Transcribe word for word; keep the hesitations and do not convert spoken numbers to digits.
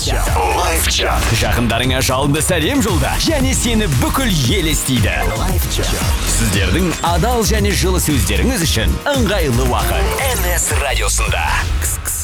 Лайф чат. Жақындарыңа жалынды сәлем жолда және сені бүкіл ел естиді. Лайф чат. Сіздердің адал және жылы сөздеріңіз үшін ыңғайлы уақыт. эн эс радиосында.